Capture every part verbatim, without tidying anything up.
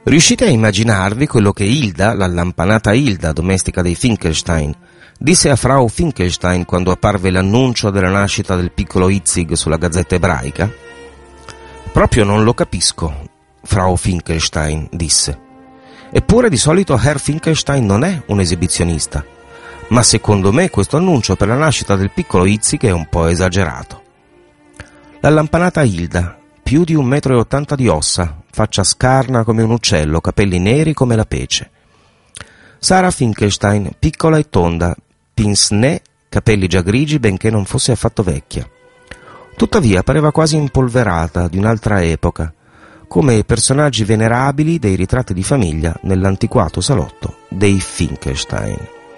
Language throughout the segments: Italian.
Riuscite a immaginarvi quello che Hilda, la lampanata Hilda, domestica dei Finkelstein, disse a Frau Finkelstein quando apparve l'annuncio della nascita del piccolo Itzig sulla Gazzetta Ebraica? «Proprio non lo capisco», Frau Finkelstein disse. «Eppure di solito Herr Finkelstein non è un esibizionista, ma secondo me questo annuncio per la nascita del piccolo Itzig è un po' esagerato». La lampanata Hilda, più di un metro e ottanta di ossa, faccia scarna come un uccello, capelli neri come la pece. Sara Finkelstein, piccola e tonda, pince-nez, capelli già grigi benché non fosse affatto vecchia. Tuttavia pareva quasi impolverata di un'altra epoca, come personaggi venerabili dei ritratti di famiglia nell'antiquato salotto dei Finkelstein.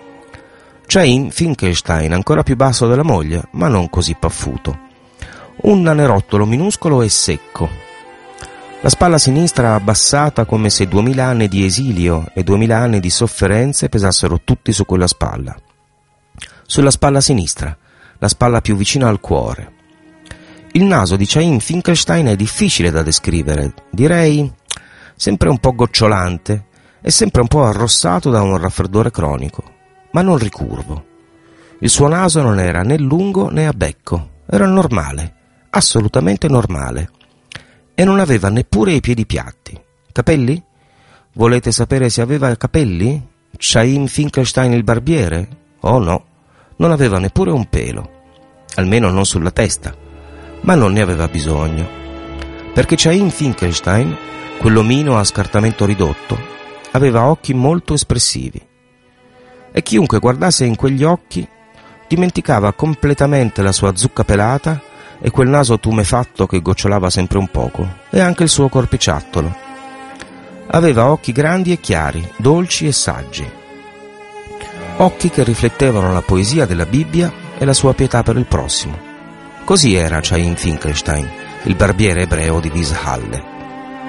Chaim Finkelstein, ancora più basso della moglie, ma non così paffuto. Un nanerottolo minuscolo e secco. La spalla sinistra abbassata come se duemila anni di esilio e duemila anni di sofferenze pesassero tutti su quella spalla. Sulla spalla sinistra, la spalla più vicina al cuore. Il naso di Chaim Finkelstein è difficile da descrivere, direi sempre un po' gocciolante e sempre un po' arrossato da un raffreddore cronico, ma non ricurvo. Il suo naso non era né lungo né a becco, era normale, assolutamente normale. E non aveva neppure i piedi piatti. Capelli? Volete sapere se aveva capelli? Chaim Finkelstein il barbiere? Oh no, non aveva neppure un pelo, almeno non sulla testa, ma non ne aveva bisogno, perché Chaim Finkelstein, quell'omino a scartamento ridotto, aveva occhi molto espressivi, e chiunque guardasse in quegli occhi dimenticava completamente la sua zucca pelata e quel naso tumefatto che gocciolava sempre un poco, e anche il suo corpicciattolo. Aveva occhi grandi e chiari, dolci e saggi. Occhi che riflettevano la poesia della Bibbia e la sua pietà per il prossimo. Così era Chaim Finkelstein, il barbiere ebreo di Wieshalle.